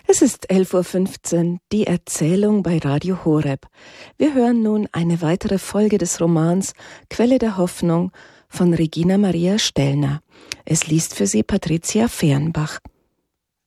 Es ist 11:15 Uhr, die Erzählung bei Radio Horeb. Wir hören nun eine weitere Folge des Romans Quelle der Hoffnung von Regina Maria Stellner. Es liest für Sie Patricia Fehrenbach.